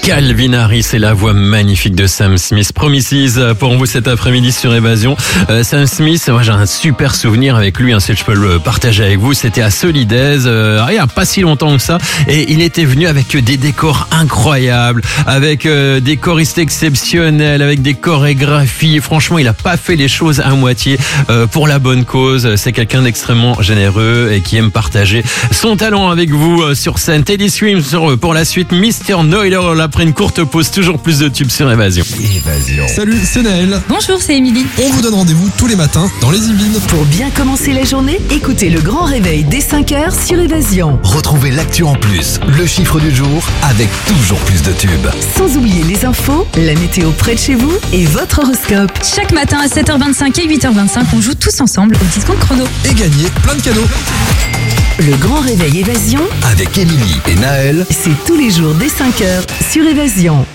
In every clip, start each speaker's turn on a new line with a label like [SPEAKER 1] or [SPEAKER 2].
[SPEAKER 1] Calvin Harris et la voix magnifique de Sam Smith. Promises pour vous cet après-midi sur Évasion. Sam Smith, moi j'ai un super souvenir avec lui, si je peux le partager avec vous. C'était à Solidez, il y a pas si longtemps que ça. Et il était venu avec des décors incroyables, avec des choristes exceptionnels, avec des chorégraphies. Franchement, il a pas fait les choses à moitié pour la bonne cause. C'est quelqu'un d'extrêmement généreux et qui aime partager son talent avec vous sur scène. Teddy Swims pour la suite. Mr. Noiller après une courte pause, toujours plus de tubes sur Évasion.
[SPEAKER 2] Salut, c'est Naël.
[SPEAKER 3] Bonjour, c'est Émilie.
[SPEAKER 2] On vous donne rendez-vous tous les matins dans les Yvelines.
[SPEAKER 4] Pour bien commencer la journée, écoutez le grand réveil dès 5h sur Évasion.
[SPEAKER 5] Retrouvez l'actu en plus, le chiffre du jour avec toujours plus de tubes.
[SPEAKER 4] Sans oublier les infos, la météo près de chez vous et votre horoscope.
[SPEAKER 3] Chaque matin à 7h25 et 8h25, on joue tous ensemble au discompte chrono.
[SPEAKER 2] Et gagner plein de cadeaux.
[SPEAKER 4] Le grand réveil Évasion,
[SPEAKER 5] Avec Émilie et Naël.
[SPEAKER 4] c'est tous les jours dès 5h sur Évasion.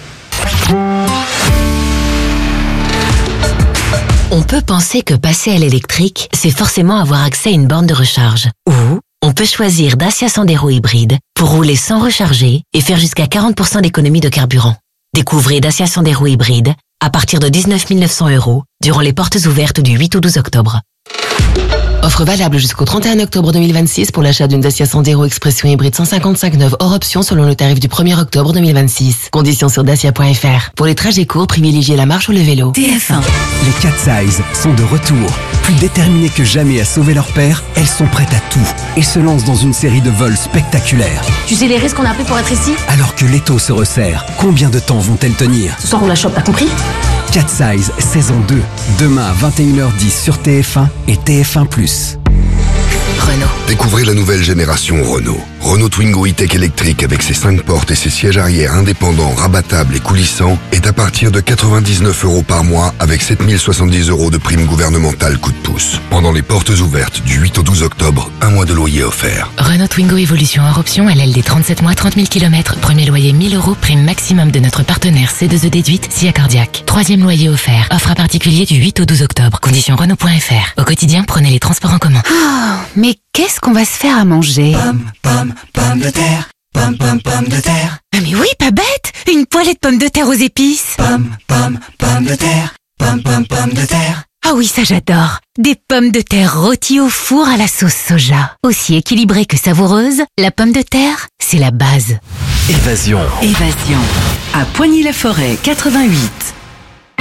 [SPEAKER 6] On peut penser que passer à l'électrique, c'est forcément avoir accès à une borne de recharge. Ou on peut choisir Dacia Sandero hybride pour rouler sans recharger et faire jusqu'à 40% d'économie de carburant. Découvrez Dacia Sandero hybride à partir de 19 900 € durant les portes ouvertes du 8 au 12 octobre. Offre valable jusqu'au 31 octobre 2026 pour l'achat d'une Dacia Sandero Expression hybride 155 neuve hors option selon le tarif du 1er octobre 2026. Conditions sur dacia.fr. Pour les trajets courts, privilégiez la marche ou le vélo.
[SPEAKER 4] TF1.
[SPEAKER 7] Les Cat Size sont de retour. Plus déterminées que jamais à sauver leur père, elles sont prêtes à tout et se lancent dans une série de vols spectaculaires.
[SPEAKER 6] Tu sais les risques qu'on a pris pour être ici?
[SPEAKER 7] Alors que l'étau se resserre, combien de temps vont-elles tenir?
[SPEAKER 6] Ce soir on la chope, t'as compris?
[SPEAKER 7] Cat Size saison 2, demain à 21h10 sur TF1 et TF1+.
[SPEAKER 6] Renault.
[SPEAKER 8] Découvrez la nouvelle génération Renault. Renault Twingo E-Tech électrique avec ses 5 portes et ses sièges arrière indépendants, rabattables et coulissants est à partir de 99 € par mois avec 7070 € de prime gouvernementale coup de pouce. Pendant les portes ouvertes du 8 au 12 octobre, un mois de loyer offert.
[SPEAKER 6] Renault Twingo Evolution hors option, LLD 37 mois, 30 000 km. Premier loyer 1000 €, prime maximum de notre partenaire C2E déduite, SIA Cardiaque. Troisième loyer offert. Offre à particulier du 8 au 12 octobre. Conditions Renault.fr. Au quotidien, prenez les transports en commun.
[SPEAKER 9] Mais qu'est-ce qu'on va se faire à manger?
[SPEAKER 10] Pommes de terre, pommes de terre.
[SPEAKER 9] Ah mais oui, pas bête! Une poêlée de pommes de terre aux épices.
[SPEAKER 10] Pommes de terre, pommes de terre.
[SPEAKER 9] Ah oui, ça j'adore. Des pommes de terre rôties au four à la sauce soja. Aussi équilibrée que savoureuse, la pomme de terre, c'est la base.
[SPEAKER 5] Évasion.
[SPEAKER 4] Évasion. À Poigny-la-Forêt, 88.